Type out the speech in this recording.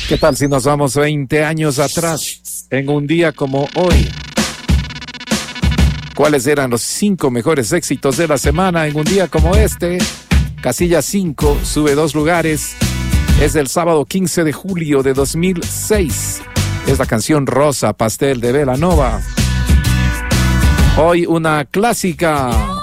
¿Qué tal si nos vamos 20 años atrás, en un día como hoy? ¿Cuáles eran los 5 mejores éxitos de la semana en un día como este? Casilla 5 sube 2 lugares. Es del sábado 15 de julio de 2006. Es la canción Rosa Pastel de Belanova. Hoy una clásica.